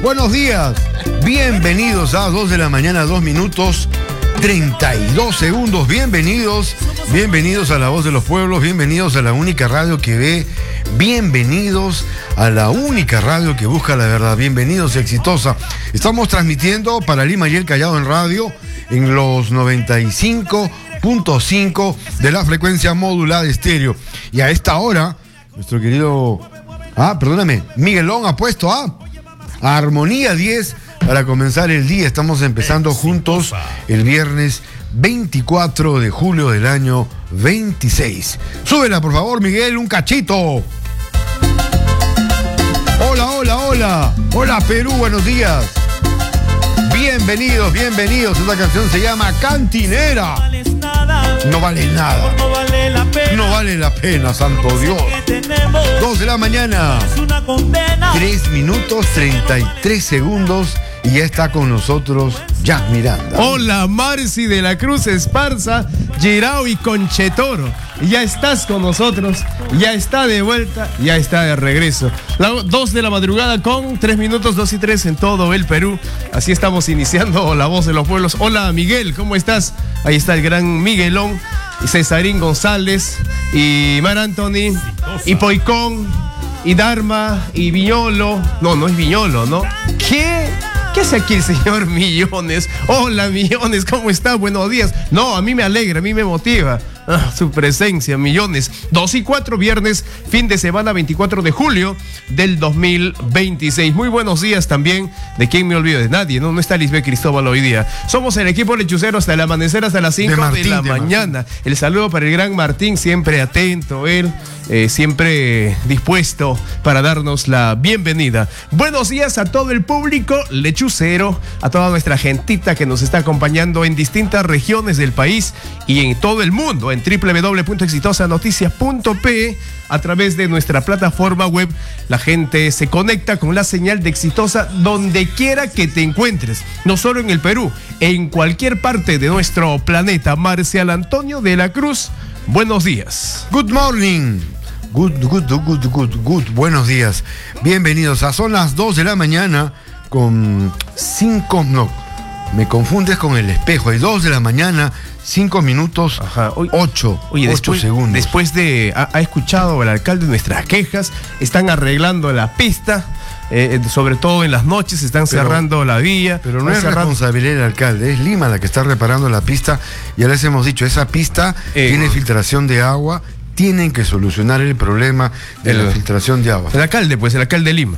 Buenos días, bienvenidos a 2 de la mañana, 2 minutos 32 segundos. Bienvenidos a La Voz de los Pueblos, bienvenidos a la única radio que ve, bienvenidos a la única radio que busca la verdad, bienvenidos a Exitosa. Estamos transmitiendo para Lima y el Callao en radio en los 95.5 de la frecuencia modulada estéreo. Y a esta hora, nuestro querido, Miguelón ha puesto a Armonía 10 para comenzar el día. Estamos empezando juntos el viernes 24 de julio del año 26. Súbela, por favor, Miguel, un cachito. Hola, hola, hola. Hola, Perú, buenos días. Bienvenidos. Esta canción se llama Cantinera. No vale nada. No vale la pena, santo Dios. 2 de la mañana, 3 minutos 33 segundos. Y ya está con nosotros Jack Miranda. Hola, Marci de la Cruz Esparza, Girao y Conchetoro. Ya estás con nosotros, ya está de vuelta, ya está de regreso. 2 de la madrugada con 3 minutos, 2 y 3 en todo el Perú. Así estamos iniciando La Voz de los Pueblos. Hola, Miguel, ¿cómo estás? Ahí está el gran Miguelón, y Cesarín González, y Mar Anthony, y Poicón, y Dharma, y Viñolo. No es Viñolo, ¿no? ¿Qué hace aquí el señor Millones? Hola, Millones, ¿cómo está? Buenos días. No, a mí me alegra, a mí me motiva su presencia, Millones. 2 y 4, viernes, fin de semana, 24 de julio del 2026. Muy buenos días también. ¿De quién me olvido? De nadie, ¿no? No está Lisbeth Cristóbal hoy día. Somos el equipo lechucero hasta el amanecer, hasta las 5 de la mañana. El saludo para el gran Martín, siempre atento, él siempre dispuesto para darnos la bienvenida. Buenos días a todo el público lechucero, a toda nuestra gentita que nos está acompañando en distintas regiones del país y en todo el mundo, en www.exitosanoticias.pe. A través de nuestra plataforma web, la gente se conecta con la señal de Exitosa donde quiera que te encuentres, no solo en el Perú, en cualquier parte de nuestro planeta. Marcial Antonio de la Cruz, buenos días. Good morning. Good. Buenos días. Bienvenidos. Son las 2 de la mañana con 5... No, me confundes con el espejo. Hay 2 de la mañana, 5 minutos, 8 segundos. Después de... Ha escuchado el alcalde nuestras quejas. Están arreglando la pista. Sobre todo en las noches están cerrando la vía. Pero no es responsabilidad del alcalde, es Lima la que está reparando la pista. Ya les hemos dicho, esa pista tiene filtración de agua. Tienen que solucionar el problema de la filtración de agua. El alcalde de Lima.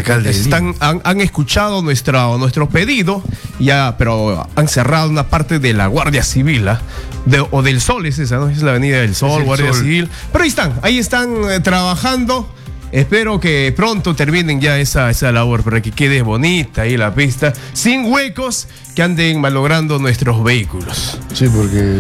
Han escuchado nuestro pedido, ya, pero han cerrado una parte de la Guardia Civil, o del Sol, es esa, ¿no? Es la Avenida del Sol, Guardia Civil. Pero ahí están trabajando. Espero que pronto terminen ya esa labor para que quede bonita ahí la pista, sin huecos que anden malogrando nuestros vehículos. Sí, porque...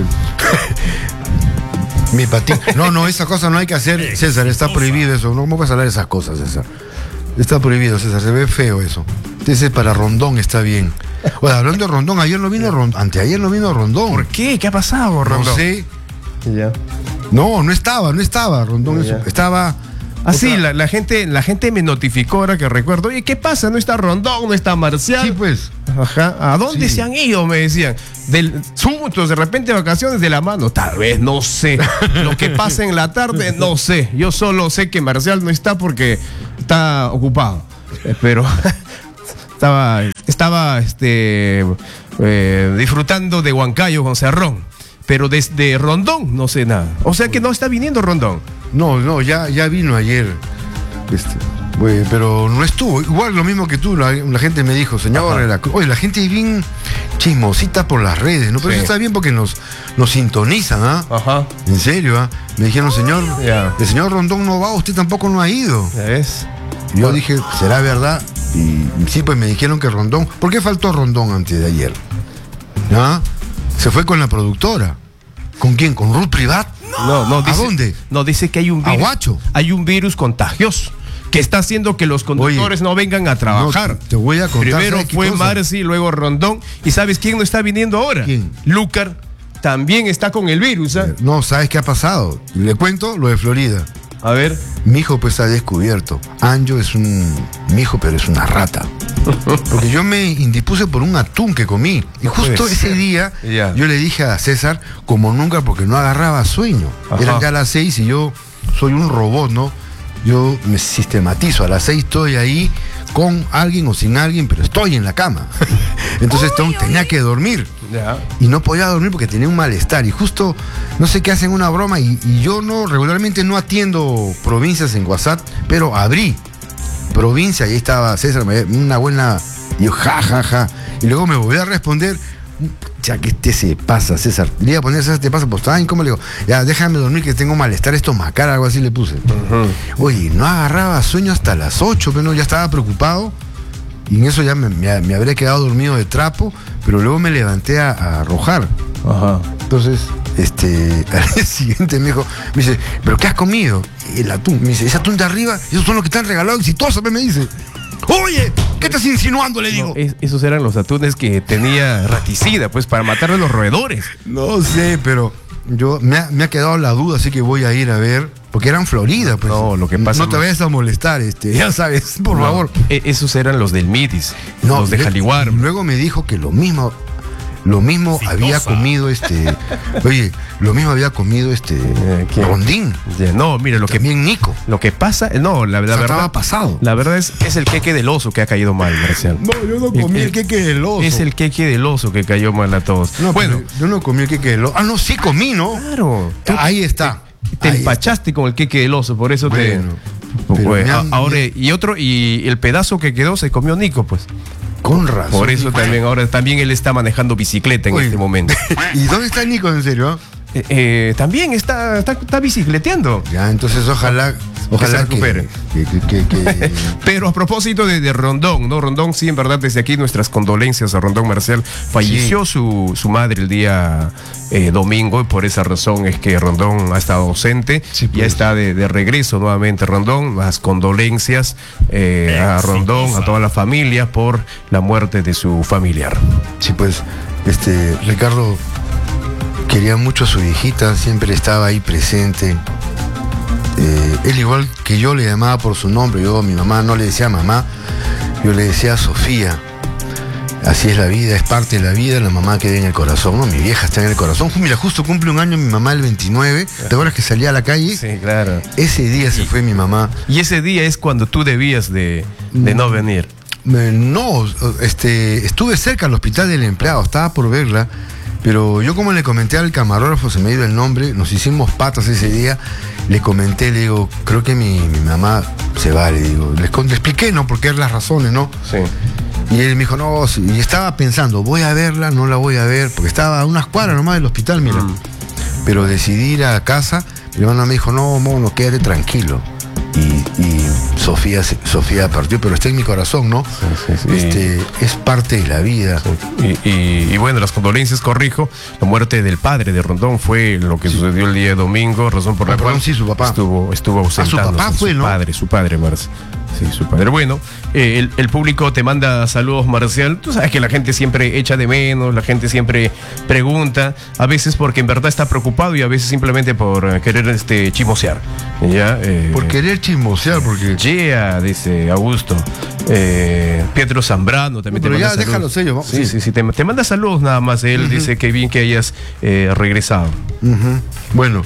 Mi patín. No, esa cosa no hay que hacer, César, está prohibido eso. No puedes hablar de esas cosas, César. Está prohibido, César, se ve feo eso. Entonces para Rondón está bien. Bueno, hablando de Rondón, anteayer no vino Rondón. ¿Por qué? ¿Qué ha pasado, Rondón? No sé. Ya. No estaba Rondón. Ya. Estaba... Sí, la gente me notificó ahora que recuerdo. Oye, ¿qué pasa? No está Rondón, no está Marcial. Sí, pues. Ajá. ¿A dónde se han ido? Me decían. Juntos, de repente vacaciones de la mano. Tal vez, no sé. Lo que pasa en la tarde, no sé. Yo solo sé que Marcial no está porque está ocupado. Pero estaba disfrutando de Huancayo con Cerrón. Pero desde Rondón no sé nada. O sea que no está viniendo Rondón. No, ya vino ayer. Pero no estuvo. Igual lo mismo que tú, la gente me dijo, señor, la gente es bien chismosita por las redes, ¿no? Pero sí. Eso está bien porque nos sintonizan, ¿ah? Ajá. En serio, ¿ah? Me dijeron, señor, el señor Rondón no va, usted tampoco no ha ido. ¿Ya ves? Y yo dije, ¿será verdad? Y sí, pues me dijeron que Rondón. ¿Por qué faltó Rondón antes de ayer? ¿Ah? Se fue con la productora. ¿Con quién? ¿Con Ruth Privat? No, ¿A dónde? No, dice que hay un virus. ¿Aguacho? Hay un virus contagioso que está haciendo que los conductores no vengan a trabajar. No, te voy a contar. Primero fue Marci, luego Rondón. ¿Y sabes quién no está viniendo ahora? ¿Quién? Lúcar también está con el virus. No, ¿sabes qué ha pasado? Le cuento lo de Florida. A ver. Mi hijo pues está descubierto. Anjo es mi hijo, pero es una rata. Porque yo me indispuse por un atún que comí. Y justo ese día yo le dije a César, como nunca, porque no agarraba sueño. Ajá. Eran ya las 6 y yo soy un robot, ¿no? Yo me sistematizo. A las 6 estoy ahí con alguien o sin alguien, pero estoy en la cama. Entonces tenía que dormir. Y no podía dormir porque tenía un malestar. Y justo, no sé qué, hacen una broma. Y yo regularmente no atiendo provincias en WhatsApp, pero abrí provincia y ahí estaba César, una buena. Y yo, ja. Y luego me volví a responder. Ya que se pasa, César. Le iba a poner César, te pasa, pues, ay, ¿cómo le digo? Ya, déjame dormir que tengo malestar estomacal, algo así le puse. Oye, no agarraba sueño hasta las 8, pero no, ya estaba preocupado. Y en eso ya me habría quedado dormido de trapo, pero luego me levanté a arrojar. Ajá. Entonces, al día siguiente me dice, ¿pero qué has comido? El atún. Me dice, ese atún de arriba, esos son los que te han regalado exitosos, me dice. Oye, ¿qué estás insinuando? Le digo. No, esos eran los atunes que tenía raticida, pues, para matarle a los roedores. No sé, pero me ha quedado la duda, así que voy a ir a ver. Porque eran Florida, pues. No, lo que pasa. No te vayas a molestar, ya sabes, por favor. Esos eran los del Midis, los de Jaliguar. Luego me dijo que lo mismo había comido oye, lo mismo había comido Rondín. No, mire, lo también que Nico. Lo que pasa, no, la verdad estaba pasado. La verdad es el queque del oso que ha caído mal, Marcial. No, yo no comí el queque del oso. Es el queque del oso que cayó mal a todos. No, bueno, yo no comí el queque del oso. Ah, no, sí comí, ¿no? Claro. Ahí está. Te empachaste con el queque del oso, por eso ahora y el pedazo que quedó se comió Nico, pues. Con razón. Por eso también él está manejando bicicleta en este momento. ¿Y dónde está Nico, en serio? También está bicicleteando. Ya, entonces ojalá se recupere. Pero a propósito de Rondón, ¿no? Rondón, sí, en verdad, desde aquí nuestras condolencias a Rondón, Marcial. Falleció su madre el día domingo, y por esa razón es que Rondón ha estado ausente. Sí, pues. Ya está de regreso nuevamente Rondón. Las condolencias a Rondón, a toda la familia, por la muerte de su familiar. Sí, pues, Ricardo quería mucho a su hijita, siempre estaba ahí presente. Él, igual que yo, le llamaba por su nombre. Yo a mi mamá no le decía mamá, yo le decía Sofía. Así es la vida, es parte de la vida. La mamá queda en el corazón, ¿no? Mi vieja está en el corazón. Mira, justo cumple un año mi mamá el 29. ¿Te acuerdas que salía a la calle? Sí, claro. Ese día se fue mi mamá. Y ese día es cuando tú debías de no venir. No, estuve cerca al hospital del empleado, estaba por verla. Pero yo, como le comenté al camarógrafo, se me dio el nombre, nos hicimos patas ese día, le comenté, le digo, creo que mi mamá se va, le digo, le expliqué, ¿no? Porque eran las razones, ¿no? Sí. Y él me dijo, no, sí. Y estaba pensando, voy a verla, no la voy a ver, porque estaba a unas cuadras nomás del hospital, mira. Pero decidí ir a casa, mi hermana me dijo, no, mono, quédate tranquilo. Y Sofía partió, pero está en mi corazón, ¿no? Sí. Es parte de la vida. Sí. Y bueno, las condolencias, corrijo, la muerte del padre de Rondón fue lo que sucedió el día de domingo, razón por la cual su papá estuvo ausentado. Su papá fue, ¿no? Su padre, Marce. Sí, su padre. Bueno, el público te manda saludos, Marcial. Tú sabes que la gente siempre echa de menos, la gente siempre pregunta, a veces porque en verdad está preocupado y a veces simplemente por querer chismosear. ¿Ya? Por querer chismosear, porque... dice Augusto. Pietro Zambrano también te manda saludos. Déjalo sello, vamos. Sí, te manda saludos nada más. Él dice que bien que hayas regresado. Bueno,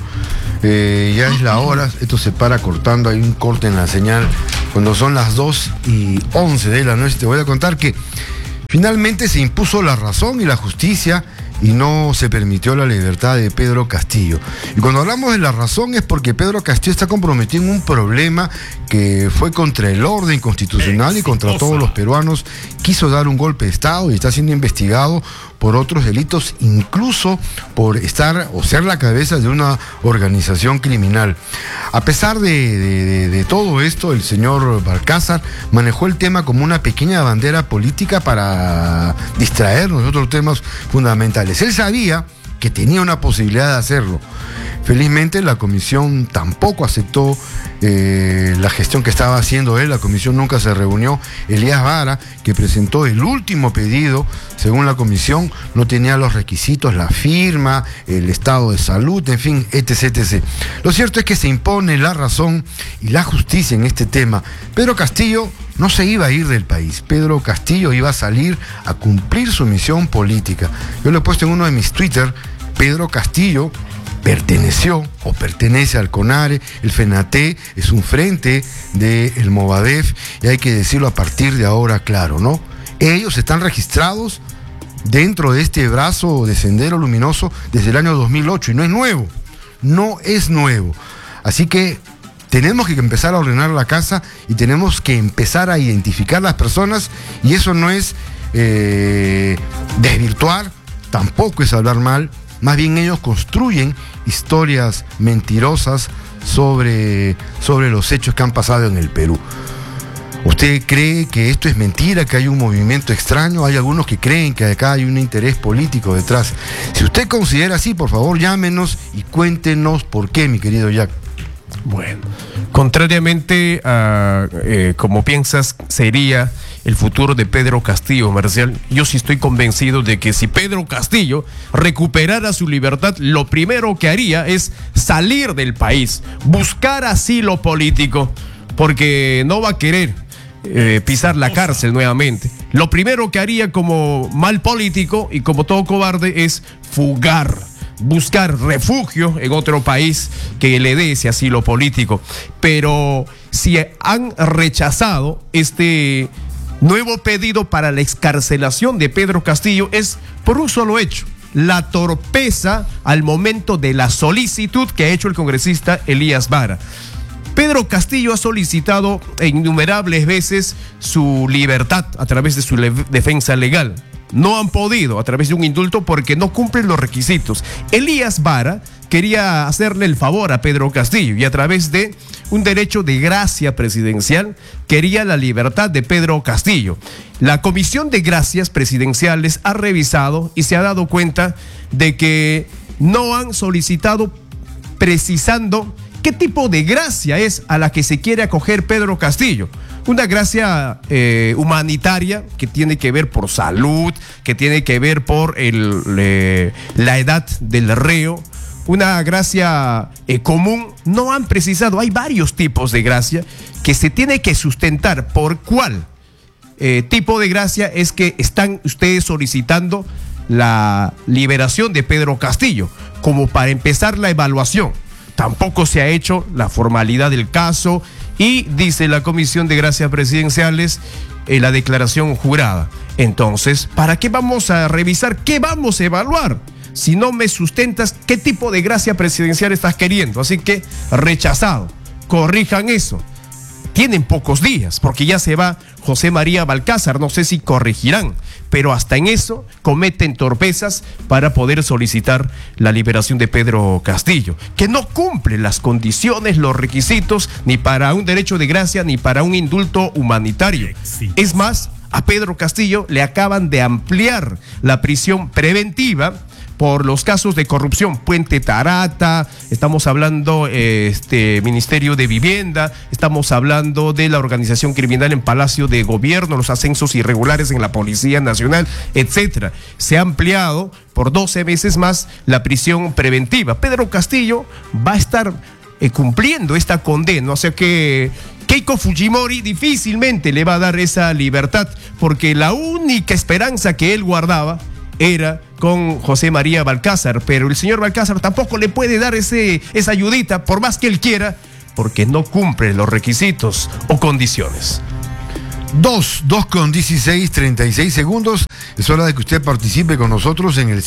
ya es la hora, esto se para cortando, hay un corte en la señal. Cuando son las 2:11 de la noche, te voy a contar que finalmente se impuso la razón y la justicia y no se permitió la libertad de Pedro Castillo. Y cuando hablamos de la razón es porque Pedro Castillo está comprometido en un problema que fue contra el orden constitucional y contra todos los peruanos. Quiso dar un golpe de Estado y está siendo investigado por otros delitos, incluso por estar o ser la cabeza de una organización criminal. A pesar de todo esto, el señor Balcázar manejó el tema como una pequeña bandera política para distraernos de otros temas fundamentales. Él sabía que tenía una posibilidad de hacerlo. Felizmente la comisión tampoco aceptó la gestión que estaba haciendo él. La comisión nunca se reunió. Elías Vara, que presentó el último pedido, según la comisión, no tenía los requisitos, la firma, el estado de salud, en fin, etc. Lo cierto es que se impone la razón y la justicia en este tema. Pedro Castillo no se iba a ir del país. Pedro Castillo iba a salir a cumplir su misión política. Yo lo he puesto en uno de mis Twitter. Pedro Castillo perteneció o pertenece al CONARE, el FENATE es un frente del Movadef, y hay que decirlo a partir de ahora claro, ¿no? Ellos están registrados dentro de este brazo de Sendero Luminoso desde el año 2008 y no es nuevo. Así que tenemos que empezar a ordenar la casa y tenemos que empezar a identificar las personas, y eso no es desvirtuar, tampoco es hablar mal. Más bien ellos construyen historias mentirosas sobre los hechos que han pasado en el Perú. ¿Usted cree que esto es mentira, que hay un movimiento extraño? Hay algunos que creen que acá hay un interés político detrás. Si usted considera así, por favor llámenos y cuéntenos por qué, mi querido Jack. Bueno, contrariamente a como piensas sería el futuro de Pedro Castillo, Marcial, yo sí estoy convencido de que si Pedro Castillo recuperara su libertad, lo primero que haría es salir del país, buscar asilo político, porque no va a querer pisar la cárcel nuevamente. Lo primero que haría como mal político y como todo cobarde es fugar, buscar refugio en otro país que le dé ese asilo político. Pero si han rechazado este nuevo pedido para la excarcelación de Pedro Castillo, es por un solo hecho: la torpeza al momento de la solicitud que ha hecho el congresista Elías Vara. Pedro Castillo ha solicitado innumerables veces su libertad a través de su defensa legal. No han podido a través de un indulto porque no cumplen los requisitos. Elías Vara quería hacerle el favor a Pedro Castillo y a través de un derecho de gracia presidencial quería la libertad de Pedro Castillo. La Comisión de Gracias Presidenciales ha revisado y se ha dado cuenta de que no han solicitado precisando qué tipo de gracia es a la que se quiere acoger Pedro Castillo. Una gracia humanitaria que tiene que ver por salud, que tiene que ver por la edad del reo. Una gracia común, no han precisado. Hay varios tipos de gracia que se tiene que sustentar por cuál tipo de gracia es que están ustedes solicitando la liberación de Pedro Castillo, como para empezar la evaluación. Tampoco se ha hecho la formalidad del caso y dice la Comisión de Gracias Presidenciales la declaración jurada. Entonces, ¿para qué vamos a revisar? ¿Qué vamos a evaluar? Si no me sustentas qué tipo de gracia presidencial estás queriendo. Así que rechazado. Corrijan eso. Tienen pocos días porque ya se va José María Balcázar. No sé si corregirán, pero hasta en eso cometen torpezas para poder solicitar la liberación de Pedro Castillo, que no cumple las condiciones, los requisitos, ni para un derecho de gracia, ni para un indulto humanitario. Es más, a Pedro Castillo le acaban de ampliar la prisión preventiva por los casos de corrupción, Puente Tarata, estamos hablando Ministerio de Vivienda, estamos hablando de la organización criminal en Palacio de Gobierno, los ascensos irregulares en la Policía Nacional, etcétera. Se ha ampliado por 12 meses más la prisión preventiva. Pedro Castillo va a estar cumpliendo esta condena, o sea que Keiko Fujimori difícilmente le va a dar esa libertad, porque la única esperanza que él guardaba era con José María Balcázar, pero el señor Balcázar tampoco le puede dar esa ayudita, por más que él quiera, porque no cumple los requisitos o condiciones. 2:16, 36 segundos. Es hora de que usted participe con nosotros en el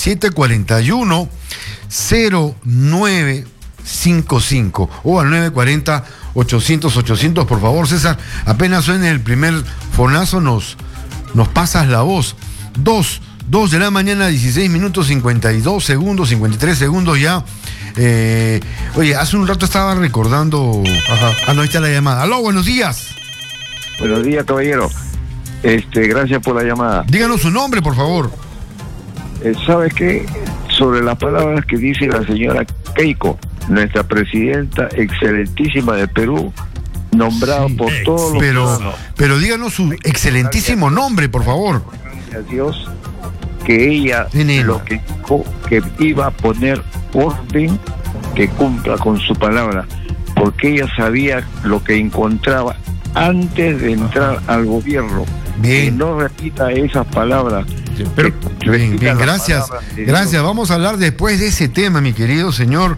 741-0955 o al 940-800-800. Por favor, César, apenas suene el primer fonazo, nos pasas la voz. 2 de la mañana, 16 minutos, 52 segundos, 53 segundos ya. Oye, hace un rato estaba recordando. No, ahí está la llamada. Aló, buenos días. Buenos días, caballero. Gracias por la llamada. Díganos su nombre, por favor. ¿Sabe qué? Sobre las palabras que dice la señora Keiko, nuestra presidenta excelentísima de Perú, nombrada por todos los... Pero díganos su excelentísimo nombre, por favor. Gracias a Dios que ella lo que dijo, que iba a poner orden, que cumpla con su palabra, porque ella sabía lo que encontraba antes de entrar al gobierno. Bien. Que no repita esas palabras. Pero, bien, gracias. Gracias. Vamos a hablar después de ese tema, mi querido señor.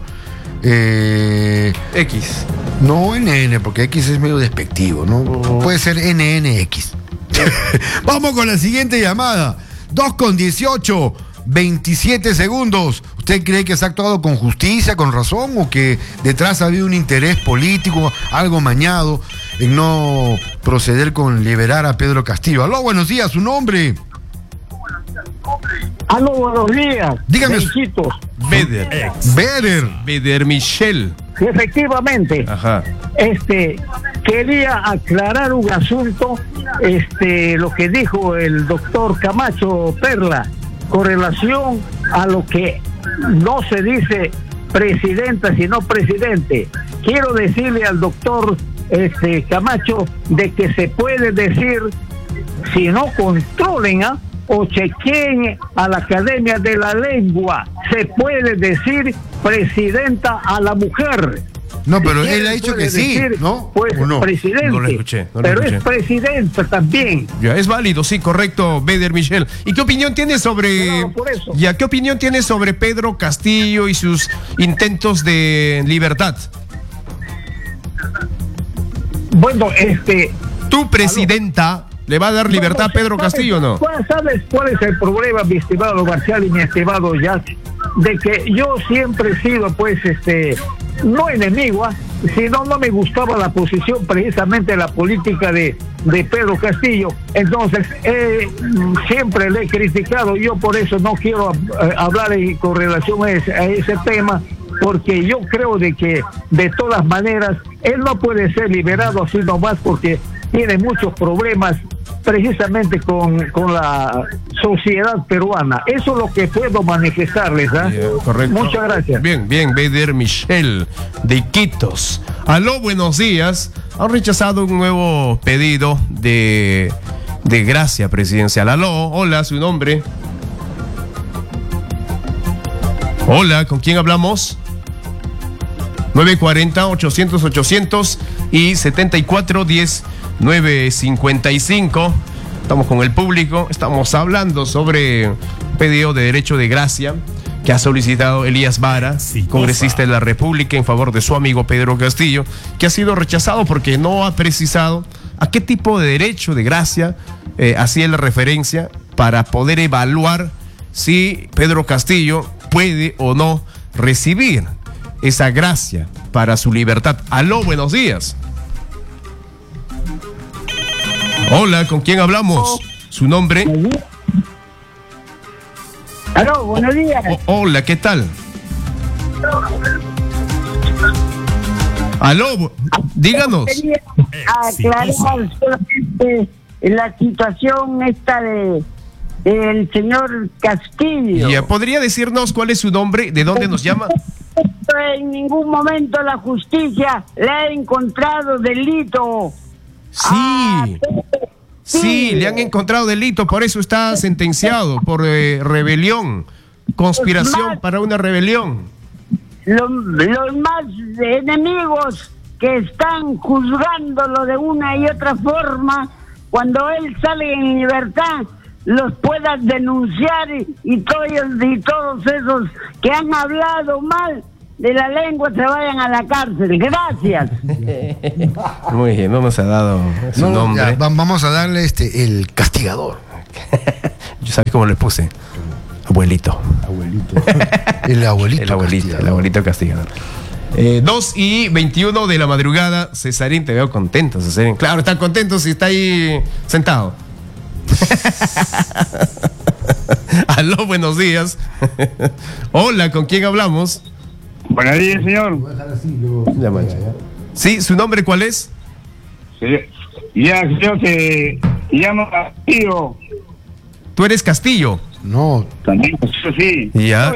X. No NN, porque X es medio despectivo, ¿no? Puede ser NNX. Vamos con la siguiente llamada. 2:18, 27 segundos. ¿Usted cree que se ha actuado con justicia, con razón, o que detrás ha habido un interés político, algo mañado, en no proceder con liberar a Pedro Castillo? Aló, buenos días, ¿su nombre? Aló, buenos días. Dígame. Beder Michel. Efectivamente. Ajá. Quería aclarar un asunto, lo que dijo el doctor Camacho Perla, con relación a lo que no se dice presidenta, sino presidente. Quiero decirle al doctor Camacho de que se puede decir, si no controlen o chequeen a la Academia de la Lengua, se puede decir presidenta a la mujer. No, pero él ha dicho que sí, ¿no? Pues ¿O no? presidente, No lo escuché. pero es presidenta también. Ya, es válido, sí, correcto, Beder Michel. ¿Y qué opinión tiene sobre... por eso. Ya, ¿qué opinión tiene sobre Pedro Castillo y sus intentos de libertad? Bueno, ¿Tu presidenta le va a dar libertad a Pedro Castillo o no? ¿Sabes cuál es el problema, mi estimado Marcial y mi estimado Jack? De que yo siempre he sido, pues, no enemigo, sino no me gustaba la posición, precisamente la política de Pedro Castillo. Entonces, siempre le he criticado. Yo por eso no quiero hablar con relación a ese tema, porque yo creo de que, de todas maneras, él no puede ser liberado así nomás, porque tiene muchos problemas precisamente con la sociedad peruana. Eso es lo que puedo manifestarles. Correcto. Muchas gracias. Bien, Beder Michel de Iquitos. Aló, buenos días. Han rechazado un nuevo pedido de gracia presidencial. Aló, hola, su nombre. Hola, ¿con quién hablamos? 940-800-800 y 74-10-955. Estamos con el público. Estamos hablando sobre un pedido de derecho de gracia que ha solicitado Elías Vara, congresista de la República, en favor de su amigo Pedro Castillo, que ha sido rechazado porque no ha precisado a qué tipo de derecho de gracia hacía la referencia para poder evaluar si Pedro Castillo puede o no recibir esa gracia para su libertad. Aló, buenos días. Hola, ¿con quién hablamos? ¿Su nombre? Aló, buenos días. Hola, ¿qué tal? Aló, díganos. Quería aclarar solamente la situación esta del señor Castillo. ¿Ya podría decirnos cuál es su nombre? ¿De dónde nos llama? En ningún momento la justicia le ha encontrado delito. Sí, le han encontrado delito, por eso está sentenciado por rebelión, conspiración para una rebelión. Los más enemigos que están juzgándolo de una y otra forma, cuando él sale en libertad, los puedan denunciar y todos esos que han hablado mal de la lengua se vayan a la cárcel. Gracias. Muy bien, no nos ha dado su nombre. Ya, vamos a darle el castigador. Yo sabes cómo le puse. Abuelito. El abuelito. El abuelito castigador. 2:21 de la madrugada. Cesarín, te veo contento, Cesarín. Claro, está contento si está ahí sentado. Aló, buenos días. Hola, ¿con quién hablamos? Buenos días, señor. Sí, ¿su nombre cuál es? Sí, ya, yo te llamo Castillo. ¿Tú eres Castillo? No. También, sí. Ya.